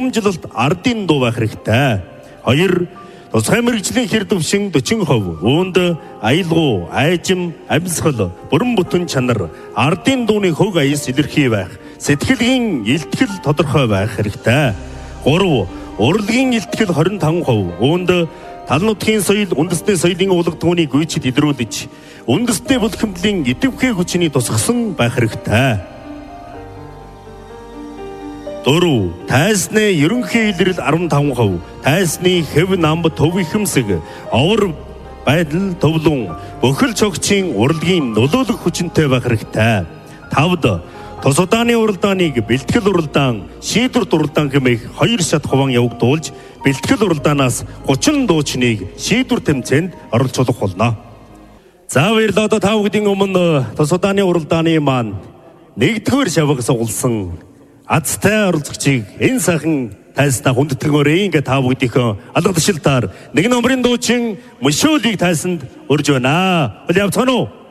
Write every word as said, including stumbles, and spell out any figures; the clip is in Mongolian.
уламжлалт ардын дуу байх хэрэгтэй. Хоёр, тусгай мэргэжлийн хэр дэвшин forty percent үүнд аялгау, айжим, амьсгал, бүрэн бүтэн чанар, ардын дууны хөг аяс илэрхий байх, сэтгэлийн илтгэл тодорхой байх хэрэгтэй. Гурав, урлагийн илтгэл twenty-five percent үүнд тал нутгийн соёл, үндэсний соёлын уулаг түүнийг гүйцэд илрүүлж, үндэсний бүлхэмдлийн идэвхтэй хүчний тусгасан байх хэрэгтэй. Дөрөв, тайсны ерөнхий илрэл fifteen percent, тайсны хэв намб төв ихэмсэг, овор байдал төвлөн, бүхэл цогцын урлагийн нөлөөлөх хүчинтэй байх хэрэгтэй. Тавд, тус удааны уралдааныг бэлтгэл уралдаан, шийдвэрт уралдаан хэмээх хоёр шат хуван явагдуулж, бэлтгэл уралдаанаас thirty дуучныг шийдвэр тэмцээнд оролцуулах болно. За баярлалаа. Одоо та бүдгийн өмнө тус удааны уралдааны маань нэгдүгээр шавхаг сугалсан азтай оролцогчийг энэ сайхан тайснаа хүндэтгэнгөөрэй. Ингээ та бүгдийнхөө алга тушилтаар нэг номерын дуучин Мөшөөлийг тайсанд урьж байна. Үл явцгаана уу?